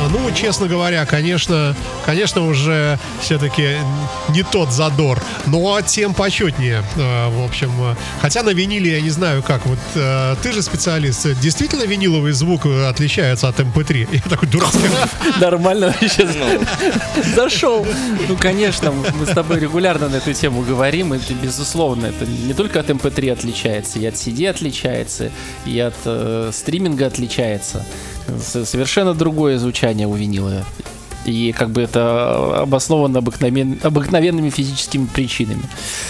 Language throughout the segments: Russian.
Ну, честно говоря, конечно, уже все-таки не тот задор, но тем почетнее, в общем. Хотя на виниле я не знаю как. Вот ты же специалист. Действительно виниловый звук отличается от MP3? Я такой дурацкий. Нормально вообще зашел. Ну, конечно, мы с тобой регулярно на эту тему говорим. Это, безусловно, это не только от MP3 отличается, и от CD отличается, и от стриминга отличается. Совершенно другое звучание у винила. И как бы это обосновано обыкновенными физическими причинами.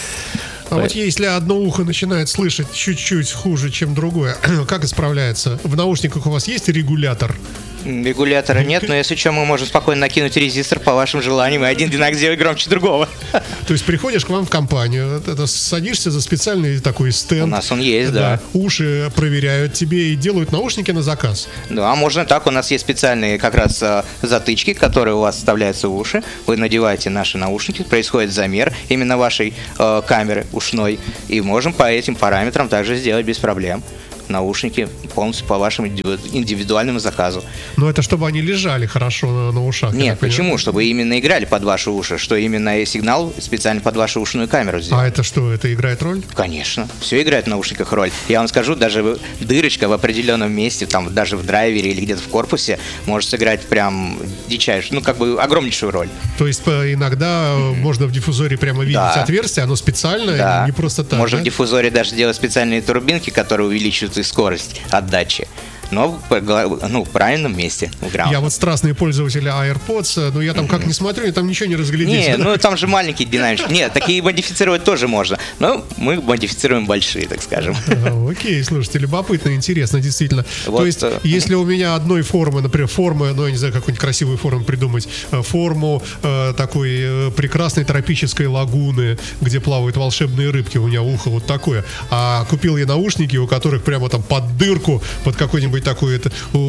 А вот если одно ухо начинает слышать чуть-чуть хуже, чем другое, как исправляется? В наушниках у вас есть регулятор? Регулятора нет, но если что, мы можем спокойно накинуть резистор по вашим желаниям, и один динамик сделать громче другого. То есть приходишь к вам в компанию, садишься за специальный такой стенд. У нас он есть, да. Уши проверяют тебе и делают наушники на заказ. Да, можно так. У нас есть специальные как раз затычки, которые у вас вставляются в уши. Вы надеваете наши наушники, происходит замер именно вашей камеры ушной, и можем по этим параметрам также сделать без проблем наушники полностью по вашему индивидуальному заказу. Но это чтобы они лежали хорошо на ушах. Нет, почему? Чтобы именно играли под ваши уши, что именно сигнал специально под вашу ушную камеру сделал. А это что, это играет роль? Конечно, все играет в наушниках роль. Я вам скажу, даже дырочка в определенном месте, там даже в драйвере или где-то в корпусе, может сыграть прям дичайшую, ну как бы огромнейшую роль. То есть иногда можно в диффузоре прямо видеть отверстие, оно специальное, не просто так. Можно в диффузоре даже делать специальные турбинки, которые увеличивают и скорость отдачи. Но в правильном месте. Я вот страстный пользователь AirPods, но я там как не смотрю, там ничего не разглядеть. Не, ну там же маленький динамик. Нет, такие модифицировать тоже можно. Но мы модифицируем большие, так скажем. Окей, слушайте, любопытно, интересно, действительно. Вот, то есть, если у меня одной формы, например, я не знаю, какую-нибудь красивую форму придумать, форму такой прекрасной тропической лагуны, где плавают волшебные рыбки, у меня ухо вот такое. А купил я наушники, у которых прямо там под дырку, под какой-нибудь такой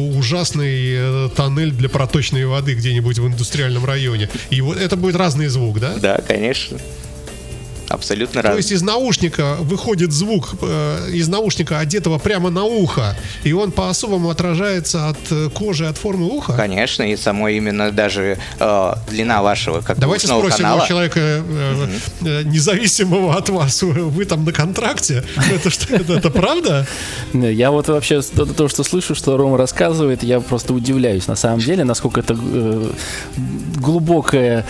ужасный тоннель для проточной воды где-нибудь в индустриальном районе. И вот это будет разный звук, да? Да, конечно. Абсолютно разный. То есть из наушника выходит звук, из наушника, одетого прямо на ухо, и он по-особому отражается от кожи, от формы уха? Конечно, и самой именно даже длина вашего как Давайте ушного спросим канала. у человека, независимого от вас, вы там на контракте? Это правда? Я вот вообще то, что слышу, что Рома рассказывает, я просто удивляюсь на самом деле, насколько это глубокая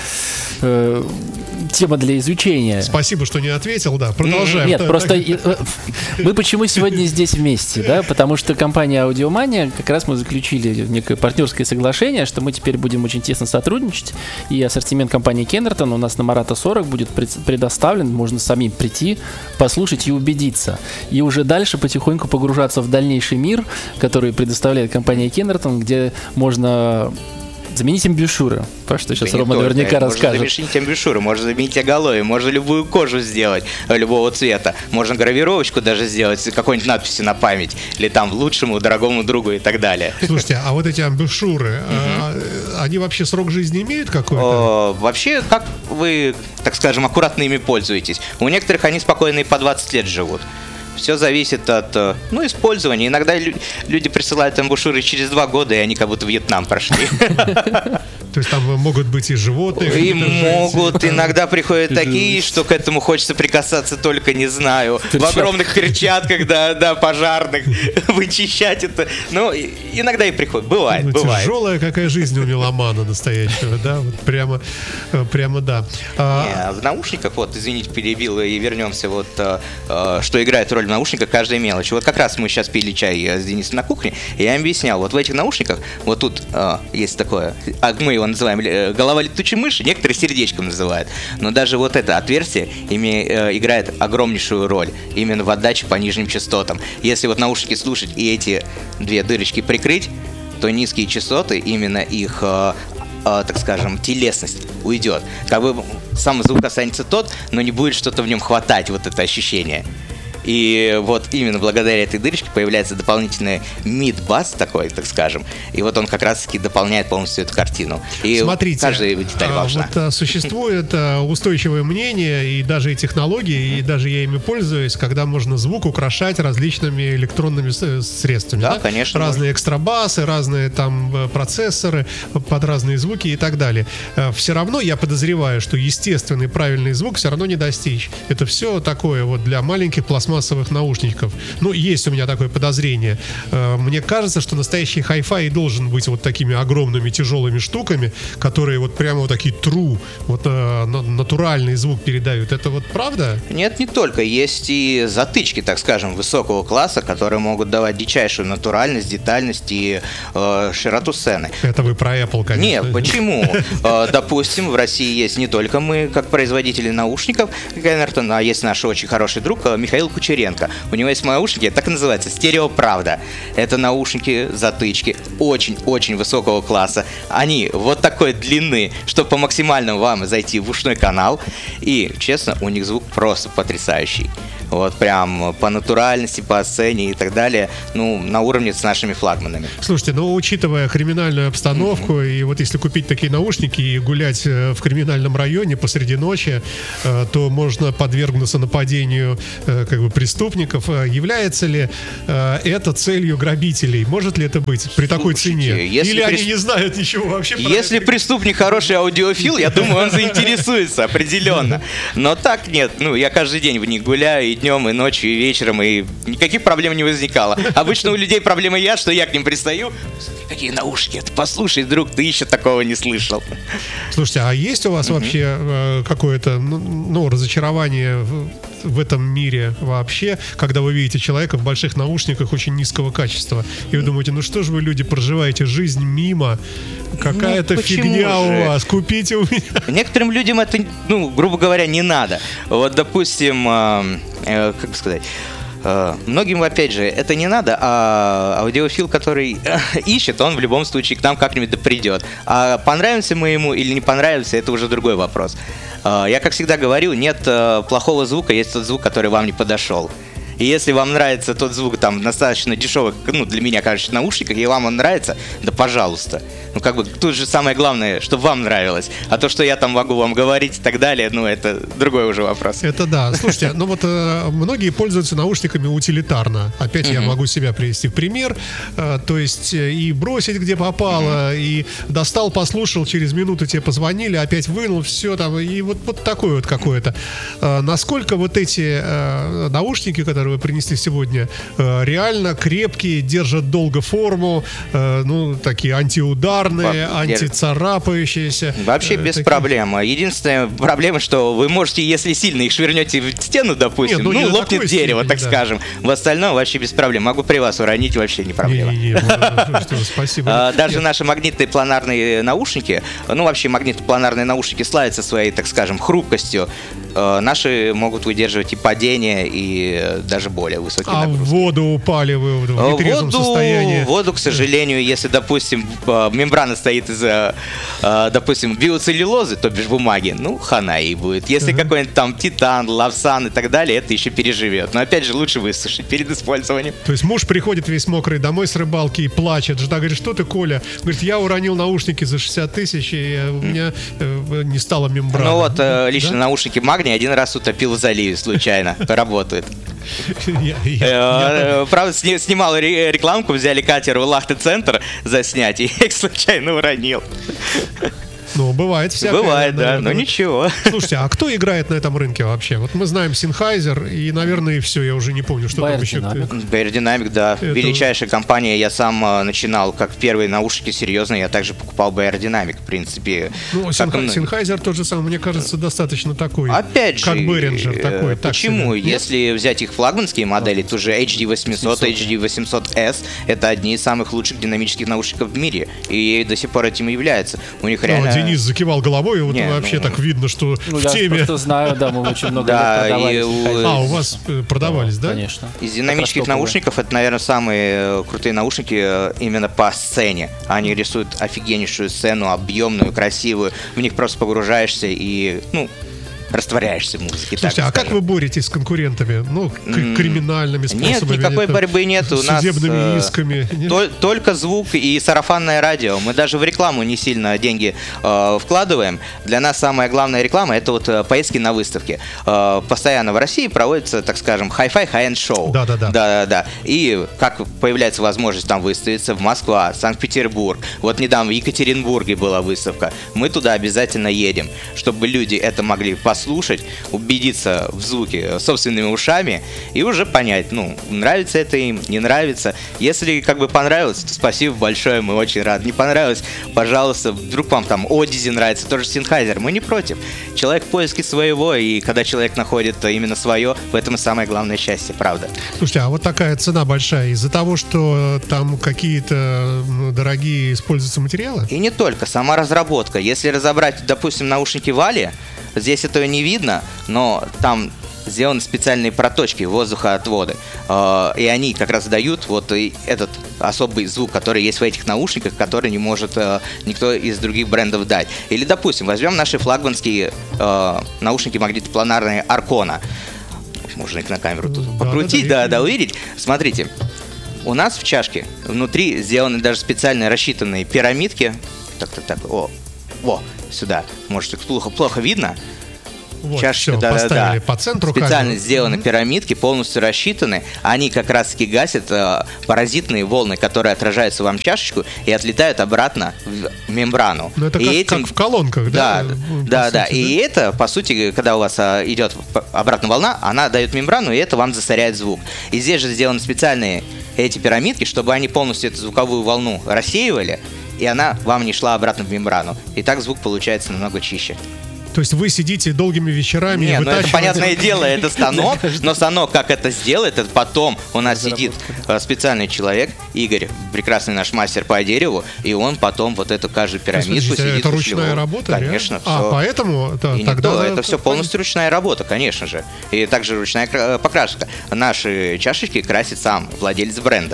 тема для изучения. Спасибо, что не ответил, да, продолжаем. Нет, просто мы почему сегодня здесь вместе, да, потому что компания Аудиомания, как раз мы заключили некое партнерское соглашение, что мы теперь будем очень тесно сотрудничать, и ассортимент компании Кеннертон у нас на Марата 40 будет предоставлен, можно самим прийти, послушать и убедиться, и уже дальше потихоньку погружаться в дальнейший мир, который предоставляет компания Кеннертон, где можно заменить амбушюры. Про что сейчас Рома наверняка расскажет. Можно заменить амбушюры, можно заменить оголовье, можно любую кожу сделать любого цвета. Можно гравировочку даже сделать с какой-нибудь надписью на память. Или там лучшему, дорогому другу и так далее. Слушайте, а вот эти амбушюры, они вообще срок жизни имеют какой-то? Вообще, как вы, так скажем, аккуратно ими пользуетесь. У некоторых они спокойно и по 20 лет живут. Все зависит от использования. Иногда люди присылают амбушюры через 2 года, и они как будто Вьетнам прошли. То есть там могут быть и животные. И могут. Иногда приходят такие, что к этому хочется прикасаться только, не знаю, в огромных перчатках, да, пожарных, вычищать это. Ну, иногда и приходит. Бывает. Тяжелая какая жизнь у меломана настоящего, да? Вот прямо да. В наушниках, вот, извините, перебил, и вернемся, вот, что играет роль в наушниках, каждая мелочь. Вот как раз мы сейчас пили чай с Денисом на кухне, и я им объяснял, вот в этих наушниках, вот тут есть такое, мы его называем голова летучей мыши, некоторые сердечком называют, но даже вот это отверстие играет огромнейшую роль именно в отдаче по нижним частотам. Если вот наушники слушать и эти 2 дырочки прикрыть, то низкие частоты, именно их так скажем, телесность уйдет. Как бы сам звук останется тот, но не будет что-то в нем хватать, вот это ощущение. И вот именно благодаря этой дырочке появляется дополнительный мид-бас такой, так скажем. И вот он как раз-таки дополняет полностью эту картину. И Смотрите, каждая деталь важна. Вот существует устойчивое мнение, и даже и технологии, и даже я ими пользуюсь, когда можно звук украшать различными электронными средствами. Да, конечно. Разные экстрабасы, разные там процессоры под разные звуки и так далее. Все равно я подозреваю, что естественный правильный звук все равно не достичь. Это все такое вот для маленьких пластмассовых наушников. Ну, есть у меня такое подозрение. Мне кажется, что настоящий хай-фай и должен быть вот такими огромными тяжелыми штуками, которые вот прямо вот такие true, вот натуральный звук передают. Это вот правда? Нет, не только. Есть и затычки, так скажем, высокого класса, которые могут давать дичайшую натуральность, детальность и широту сцены. Это вы про Apple, конечно. Нет, почему? Допустим, в России есть не только мы, как производители наушников, Кеннертон, а есть наш очень хороший друг Михаил Кучеренко. У него есть наушники, так и называется, стереоправда. Это наушники, затычки, очень-очень высокого класса. Они вот такой длины, чтобы по максимальному вам зайти в ушной канал. И, честно, у них звук просто потрясающий. Вот прям по натуральности, по сцене и так далее, ну, на уровне с нашими флагманами. Слушайте, ну, учитывая криминальную обстановку, и вот если купить такие наушники и гулять в криминальном районе посреди ночи, то можно подвергнуться нападению как бы преступников. Является ли это целью грабителей? Может ли это быть при такой цене? Или они не знают ничего вообще про Если это? преступник хороший аудиофил, я думаю, он заинтересуется определенно. Но так нет. Ну, я каждый день в них гуляю и днем, и ночью, и вечером, и никаких проблем не возникало. Обычно у людей проблема что я к ним пристаю. Какие наушники? Ты послушай, друг, ты еще такого не слышал. Слушайте, а есть у вас вообще какое-то разочарование в этом мире вообще, когда вы видите человека в больших наушниках очень низкого качества, и вы думаете, ну что же вы, люди, проживаете жизнь мимо, какая-то фигня у вас, купите у меня. Некоторым людям это, грубо говоря, не надо. Вот, допустим, как бы сказать... Многим, опять же, это не надо, а аудиофил, который ищет, он в любом случае к нам как-нибудь да придет. А понравимся мы ему или не понравимся, это уже другой вопрос. Я, как всегда говорю, нет плохого звука, есть тот звук, который вам не подошел. И если вам нравится тот звук там достаточно дешевых, для меня, кажется, наушниках, и вам он нравится, да пожалуйста. Тут же самое главное, чтобы вам нравилось. А то, что я там могу вам говорить и так далее, это другой уже вопрос. Это да. Слушайте, многие пользуются наушниками утилитарно. Опять я могу себя привести в пример. То есть и бросить, где попало, и достал, послушал, через минуту тебе позвонили, опять вынул, все там, и вот такое вот какое-то. Насколько вот эти наушники, которые вы принесли сегодня, реально крепкие, держат долго форму, такие антиударные, антицарапающиеся. Вообще без проблем. Единственная проблема, что вы можете, если сильно их швырнете в стену, допустим, лопнет дерево, так скажем. В остальном вообще без проблем. Могу при вас уронить, вообще не проблема. Спасибо. Даже наши магнитные планарные наушники, вообще магнитно-планарные наушники славятся своей, так скажем, хрупкостью. Наши могут выдерживать и падение, и даже более высокие нагрузки. В воду упали вы в нетрезвом состоянии? В воду, к сожалению, если, допустим, мембрана стоит из, допустим, биоцеллюлозы, то бишь бумаги, хана ей будет. Если какой-нибудь там титан, лавсан и так далее, это еще переживет. Но опять же, лучше высушить перед использованием. То есть муж приходит весь мокрый домой с рыбалки и плачет. Жена говорит, что ты, Коля? Говорит, я уронил наушники за 60 тысяч, и у меня не стало мембраны. Лично наушники магния один раз утопил в заливе случайно. Работает. Правда, снимал рекламку, взяли катер в Лахте-центр заснять, и я их случайно уронил. Бывает всякое. Бывает, да, но ничего. Слушайте, а кто играет на этом рынке вообще? Вот мы знаем Sennheiser, и, наверное, и все, я уже не помню, что там еще. Beyerdynamic, да, величайшая компания. Я сам начинал, как первые наушники серьезные, я также покупал Beyerdynamic, в принципе. Sennheiser тот же самый, мне кажется, достаточно такой. Опять же, как Behringer такой. Почему? Если взять их флагманские модели, то же HD 800, HD 800S, это одни из самых лучших динамических наушников в мире, и до сих пор этим и являются. У них реально... Денис закивал головой, и вообще так видно, что в теме. Я просто знаю, да, мы очень много продавали. У вас продавались, да? Конечно. Из динамических наушников это, наверное, самые крутые наушники именно по сцене. Они рисуют офигеннейшую сцену, объемную, красивую. В них просто погружаешься и, растворяешься в музыке. Слушайте, а как вы боретесь с конкурентами? Ну, криминальными способами? Нет, никакой борьбы нет. У нас судебными исками? только звук и сарафанное радио. Мы даже в рекламу не сильно деньги вкладываем. Для нас самая главная реклама — это вот поездки на выставки. Постоянно в России проводится, так скажем, хай-фай, хай-энд шоу. Да. И как появляется возможность там выставиться в Москва, Санкт-Петербург. Вот недавно в Екатеринбурге была выставка. Мы туда обязательно едем, чтобы люди это могли послушать, убедиться в звуке собственными ушами и уже понять, ну, нравится это им, не нравится. Если как бы понравилось, то спасибо большое, мы очень рады. Не понравилось, пожалуйста, вдруг вам там Одизи нравится, тоже Sennheiser, мы не против. Человек в поиске своего, и когда человек находит именно свое, в этом и самое главное счастье, правда. Слушайте, а вот такая цена большая из-за того, что там какие-то дорогие используются материалы? И не только, сама разработка. Если разобрать, допустим, наушники Вали, здесь этого не видно, но там сделаны специальные проточки воздухоотводы. И они как раз дают вот этот особый звук, который есть в этих наушниках, который не может никто из других брендов дать. Или, допустим, возьмем наши флагманские наушники магнитопланарные Arcona. Можно их на камеру тут покрутить, да, увидеть. Смотрите, у нас в чашке внутри сделаны даже специальные рассчитанные пирамидки. Так. Сюда. Может, их плохо видно. Вот, чашечка, поставили по центру. Специально сделаны пирамидки, полностью рассчитаны. Они как раз-таки гасят паразитные волны, которые отражаются вам в чашечку и отлетают обратно в мембрану. Ну, это как в колонках, да? Да. И это, по сути, когда у вас идет обратная волна, она дает мембрану, и это вам засоряет звук. И здесь же сделаны специальные эти пирамидки, чтобы они полностью эту звуковую волну рассеивали, и она вам не шла обратно в мембрану. И так звук получается намного чище. То есть вы сидите долгими вечерами и вытачиваете... Нет, это понятное дело, это станок, но станок как это сделает, это потом у нас сидит специальный человек, Игорь, прекрасный наш мастер по дереву, и он потом вот эту каждую пирамидку сидит. Это ручная работа? Конечно. Все. Поэтому... тогда это все полностью ручная работа, конечно же. И также ручная покраска. Наши чашечки красит сам владелец бренда.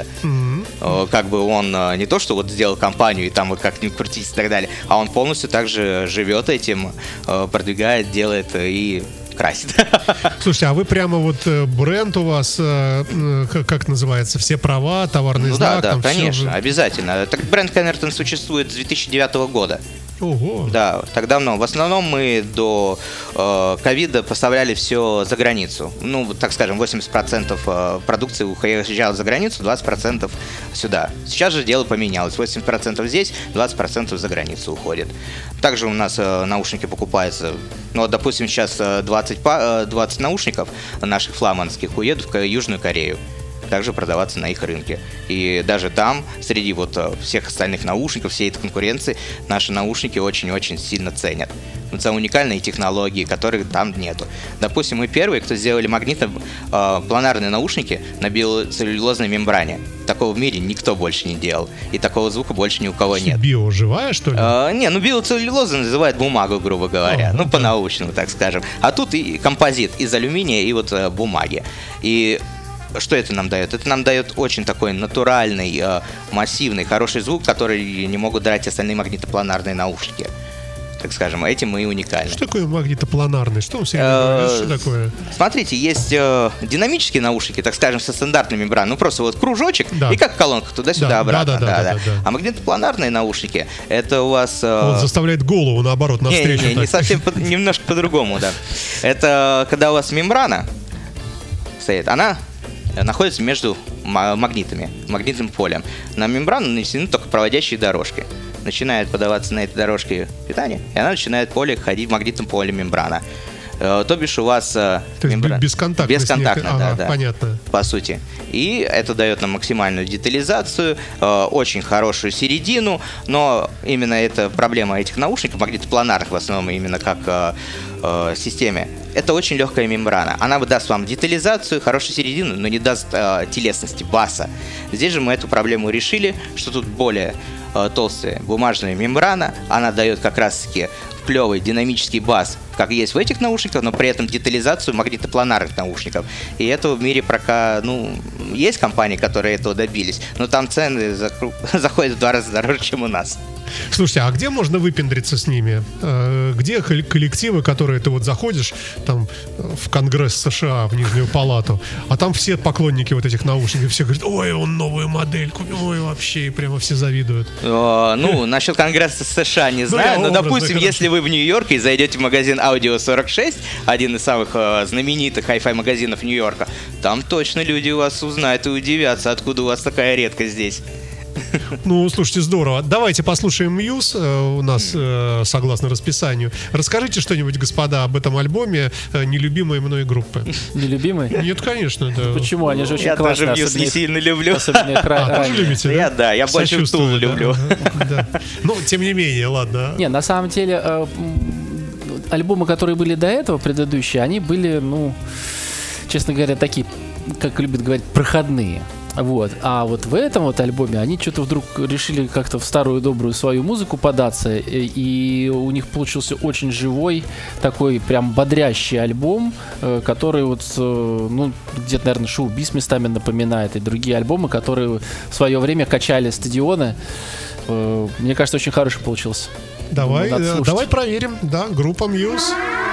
Как бы он не то, что вот сделал компанию и там вы как-нибудь крутитесь и так далее, а он полностью также живет этим, продвигает, делает и красит. Слушайте, а вы прямо вот бренд у вас, как называется, все права, товарный знак? Да, конечно, обязательно. Так бренд Kennerton существует с 2009 года. Ого. Да, так давно. В основном мы до ковида поставляли все за границу. Ну, так скажем, 80% продукции уезжало за границу, 20% сюда. Сейчас же дело поменялось. 80% здесь, 20% за границу уходит. Также у нас наушники покупаются. Ну, вот, допустим, сейчас 20 наушников наших флагманских уедут в Южную Корею. Также продаваться на их рынке. И даже там, среди вот всех остальных наушников, всей этой конкуренции, наши наушники очень-очень сильно ценят. Это уникальные технологии, которых там нету. Допустим, мы первые, кто сделали магнитно-планарные наушники на биоцеллюлозной мембране. Такого в мире никто больше не делал. И такого звука больше ни у кого нет. Биоживая, что ли? Не, биоцеллюлоза называют бумагу, грубо говоря. По-научному, так скажем. А тут и композит из алюминия и вот бумаги. И что это нам дает? Это нам дает очень такой натуральный, массивный, хороший звук, который не могут дать остальные магнитопланарные наушники. Так скажем, этим мы и уникальны. Что такое магнитопланарный? Что он себе говорит? Что такое? Смотрите, есть динамические наушники, так скажем, со стандартной мембраной. Просто вот кружочек, и как колонка туда-сюда, обратно. Да. А магнитопланарные наушники, это у вас... Он заставляет голову, наоборот, навстречу. Не совсем, немножко по-другому, да. Это когда у вас мембрана стоит, она находится между магнитами, магнитным полем. На мембрану нанесены только проводящие дорожки. Начинает подаваться на этой дорожке питание, и она начинает ходить в магнитном поле мембрана. То бишь у вас мембрана бесконтактная, да, понятно. По сути. И это дает нам максимальную детализацию, очень хорошую середину, но именно эта проблема этих наушников, магнитопланарных в основном, именно как системе, это очень легкая мембрана. Она даст вам детализацию, хорошую середину, но не даст телесности, баса. Здесь же мы эту проблему решили, что тут более толстая бумажная мембрана, она дает как раз-таки клевый динамический бас как есть в этих наушниках, но при этом детализацию магнитопланарных наушников. И этого в мире пока, есть компании, которые этого добились, но там цены заходят в 2 раза дороже, чем у нас. Слушайте, а где можно выпендриться с ними? Где коллективы, которые ты вот заходишь там в Конгресс США, в Нижнюю Палату, а там все поклонники вот этих наушников, все говорят, ой, он новую модель купил, ой, вообще, и прямо все завидуют. Насчет Конгресса США не знаю, но, допустим, если вы в Нью-Йорке и зайдете в магазин Audio 46, один из самых знаменитых хай-фай магазинов Нью-Йорка, там точно люди вас узнают и удивятся, откуда у вас такая редкость здесь. Слушайте, здорово. Давайте послушаем Muse у нас, согласно расписанию. Расскажите что-нибудь, господа, об этом альбоме нелюбимой мной группы. Нелюбимой? Нет, конечно, да. Почему? Они же очень я классные. Я тоже Muse не сильно люблю. Особенно их тоже любите, да? Я больше Tool люблю. Да. Тем не менее, ладно. Не, на самом деле, альбомы, которые были до этого, предыдущие, они были, честно говоря, такие, как любят говорить, проходные. Вот. А вот в этом вот альбоме они что-то вдруг решили как-то в старую добрую свою музыку податься, и у них получился очень живой, такой прям бодрящий альбом, который вот, где-то, наверное, шоу-биз местами напоминает, и другие альбомы, которые в свое время качали стадионы. Мне кажется, очень хороший получился. Давай проверим, да, группа Muse.